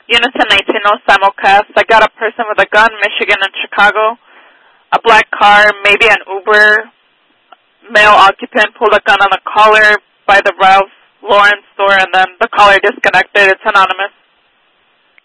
Unison 19 simulcast. I got a person with a gun, Michigan and Chicago. A black car, maybe an Uber. Male occupant pulled a gun on a caller by the Ralph Lauren store, and then the caller disconnected. It's anonymous.